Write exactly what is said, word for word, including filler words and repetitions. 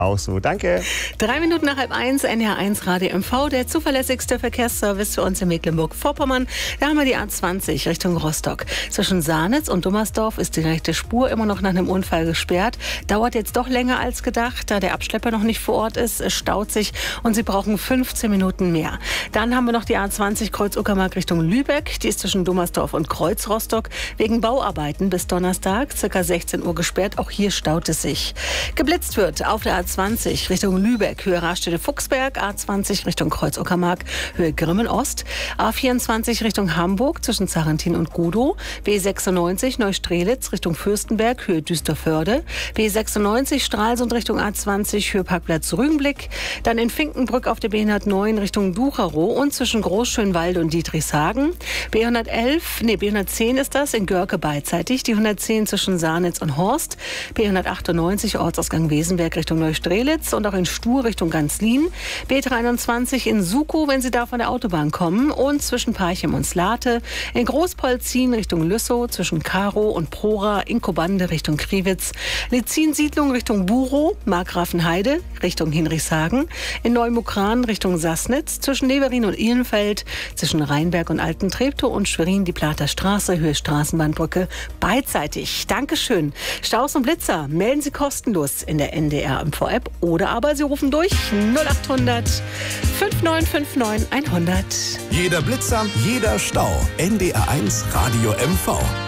Auch so, danke. Drei Minuten nach halb eins, N H eins Radio M V, der zuverlässigste Verkehrsservice für uns in Mecklenburg-Vorpommern. Da haben wir die A zwanzig Richtung Rostock. Zwischen Sahnitz und Dummersdorf ist die rechte Spur immer noch nach einem Unfall gesperrt. Dauert jetzt doch länger als gedacht, da der Abschlepper noch nicht vor Ort ist. Es staut sich und Sie brauchen fünfzehn Minuten mehr. Dann haben wir noch die A zwanzig Kreuz-Uckermark Richtung Lübeck. Die ist zwischen Dummersdorf und Kreuz-Rostock wegen Bauarbeiten bis Donnerstag, circa sechzehn Uhr gesperrt. Auch hier staut es sich. Geblitzt wird auf der A zwanzig Richtung Lübeck, Höhe Raststätte-Fuchsberg, A zwanzig Richtung Kreuz-Uckermark, Höhe Grimmen-Ost, A vierundzwanzig Richtung Hamburg zwischen Zarentin und Gudow, B sechsundneunzig Neustrelitz Richtung Fürstenberg, Höhe Düsterförde, B sechsundneunzig Stralsund Richtung A zwanzig, Höhe Parkplatz Rügenblick, dann in Finkenbrück auf der B hundertneun Richtung Ducherow und zwischen Großschönwalde und Dietrichshagen, B hundertelf, nee, B hundertzehn ist das, in Görke beidseitig, die hundertzehn zwischen Sahnitz und Horst, B hundertachtundneunzig Ortsausgang Wesenberg Richtung Neustrelitz und auch in Stur Richtung Ganzlin, B dreiundzwanzig in Sukow, wenn Sie da von der Autobahn kommen und zwischen Parchim und Slate, in Großpolzin Richtung Lüssow, zwischen Karo und Prora, in Kobande Richtung Kriwitz, Lezin-Siedlung Richtung Burow, Markgrafenheide Richtung Hinrichshagen, in Neumukran Richtung Sassnitz, zwischen Neverin und Ihlenfeld, zwischen Rheinberg und Alten Treptow und Schwerin die Plater Straße, Höhe Straßenbahnbrücke, beidseitig. Dankeschön. Staus und Blitzer melden Sie kostenlos in der N D R M V App oder aber Sie rufen durch null achthundert fünf neun fünf neun hundert. Jeder Blitzer, jeder Stau. N D R eins Radio M V.